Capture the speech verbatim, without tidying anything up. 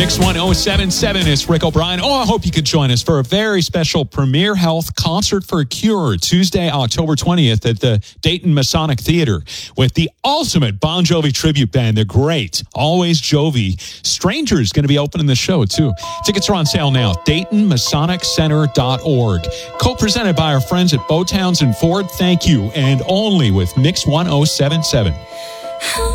Mix one oh seven point seven is Rick O'Brien. Oh, I hope you could join us for a very special Premier Health Concert for a Cure, Tuesday, October twentieth at the Dayton Masonic Theater with the ultimate Bon Jovi tribute band. They're great. Always Jovi. Strangers going to be opening the show, too. Tickets are on sale now. Dayton Masonic Center dot org. Co-presented by our friends at Bowtowns and Ford. Thank you. And only with Mix one oh seven point seven.